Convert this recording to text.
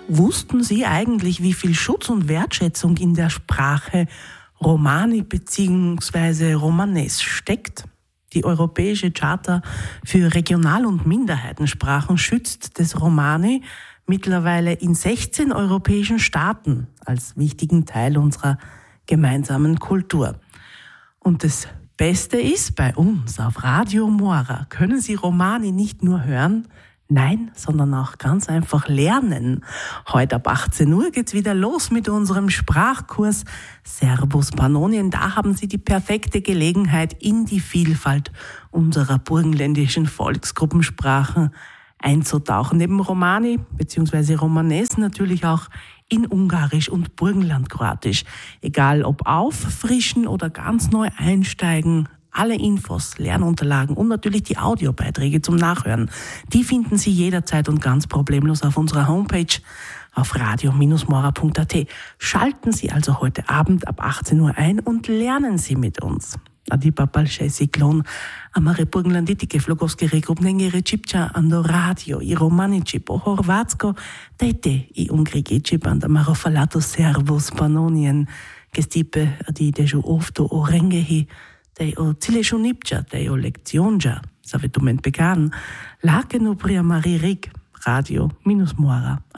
Wussten Sie eigentlich, wie viel Schutz und Wertschätzung in der Sprache Romani bzw. Romanes steckt? Die Europäische Charta für Regional- und Minderheitensprachen schützt das Romani mittlerweile in 16 europäischen Staaten als wichtigen Teil unserer gemeinsamen Kultur. Und das Beste ist, bei uns auf Radio Mora können Sie Romani nicht nur hören, nein, sondern auch ganz einfach lernen. Heute ab 18 Uhr geht's wieder los mit unserem Sprachkurs Servus Pannonien. Da haben Sie die perfekte Gelegenheit, in die Vielfalt unserer burgenländischen Volksgruppensprachen einzutauchen. Neben Romani bzw. Romanes natürlich auch in Ungarisch und Burgenlandkroatisch. Egal ob auffrischen oder ganz neu einsteigen, alle Infos, Lernunterlagen und natürlich die Audiobeiträge zum Nachhören, die finden Sie jederzeit und ganz problemlos auf unserer Homepage auf radio-mora.at. Schalten Sie also heute Abend ab 18 Uhr ein und lernen Sie mit uns. Adi papalšaj siklon, amare burgenlanditike flogovske rekupnenge rečipča ando radio I romaniči po horvatsko, dajte I ungrigiči banda marofalato servus Pannonien, gestipe adi dežu ofto orengehi, dej o cilešu nipča, dej o lekcionja, savetument began, laken o pria maririk, radio-mora.at.